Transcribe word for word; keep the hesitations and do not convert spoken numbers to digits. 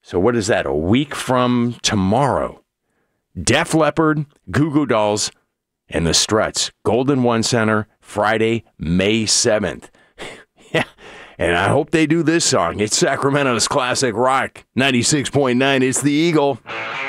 So what is that? A week from tomorrow. Def Leppard, Goo Goo Dolls, and the Struts. Golden One Center, Friday, May seventh. Yeah, and I hope they do this song. It's Sacramento's classic rock. ninety-six point nine, it's The Eagle.